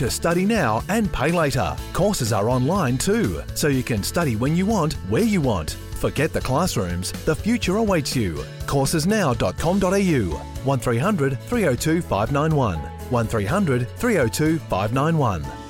to study now and pay later. Courses are online too, so you can study when you want, where you want. Forget the classrooms, the future awaits you. Coursesnow.com.au 1300 302 591 1300 302 591.